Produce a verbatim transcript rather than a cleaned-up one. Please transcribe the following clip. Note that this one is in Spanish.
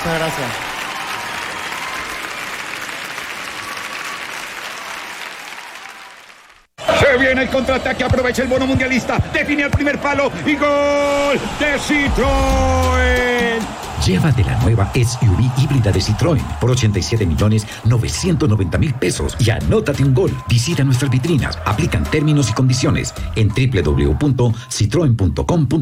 Muchas gracias. Se viene el contraataque, aprovecha el bono mundialista, define el primer palo y gol de Citroën. Llévate la nueva S U V híbrida de Citroën por ochenta y siete millones novecientos noventa mil pesos y anótate un gol. Visita nuestras vitrinas, aplican términos y condiciones en doble u doble u doble u punto citroen punto com.